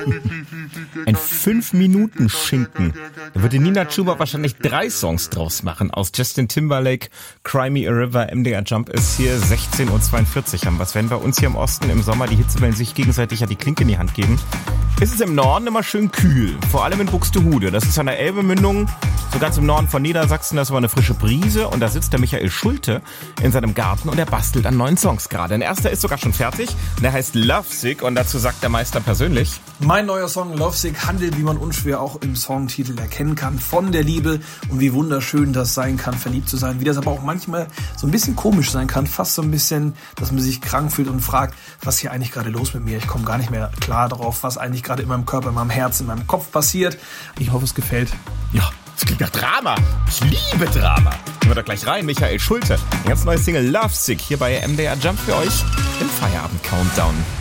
Ein 5-Minuten-Schinken. Da würde Nina Chuba wahrscheinlich 3 Songs draus machen. Aus Justin Timberlake, Cry Me a River, MDR Jump ist hier 16:42 Uhr haben. Was, wenn bei uns hier im Osten im Sommer die Hitzewellen sich gegenseitig ja die Klinke in die Hand geben, ist es im Norden immer schön kühl. Vor allem in Buxtehude. Das ist an der Elbemündung, so ganz im Norden von Niedersachsen. Das war eine frische Brise und da sitzt der Michael Schulte in seinem Garten und er bastelt an neuen Songs gerade. Ein erster ist sogar schon fertig. Der heißt Lovesick und dazu sagt der Meister persönlich: Mein neuer Song Lovesick handelt, wie man unschwer auch im Songtitel erkennen kann, von der Liebe und wie wunderschön das sein kann, verliebt zu sein. Wie das aber auch manchmal so ein bisschen komisch sein kann, fast so ein bisschen, dass man sich krank fühlt und fragt, was hier eigentlich gerade los mit mir? Ich komme gar nicht mehr klar darauf, was eigentlich gerade in meinem Körper, in meinem Herz, in meinem Kopf passiert. Ich hoffe, es gefällt. Ja, das klingt nach Drama. Ich liebe Drama. Gehen wir doch gleich rein, Michael Schulte. Ein ganz neues Single Lovesick hier bei MDR Jump für euch im Feierabend-Countdown.